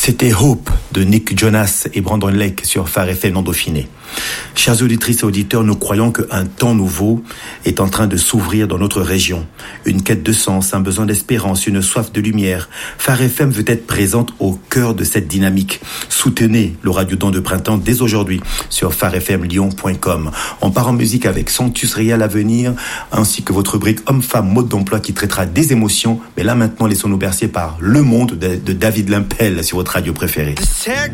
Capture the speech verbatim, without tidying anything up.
C'était Hope de Nick Jonas et Brandon Lake sur Phare F M non Dauphiné. Chers auditrices et auditeurs, nous croyons qu'un temps nouveau est en train de s'ouvrir dans notre région. Une quête de sens, un besoin d'espérance, une soif de lumière. Phare F M veut être présente au cœur de cette dynamique. Soutenez le Radiodon de printemps dès aujourd'hui sur phare f m lyon point com. On part en musique avec Sanctus Real à venir, ainsi que votre rubrique Homme-Femme Mode d'emploi qui traitera des émotions. Mais là maintenant, laissons-nous bercer par Le Monde de, de David Limpel sur votre radio préférée.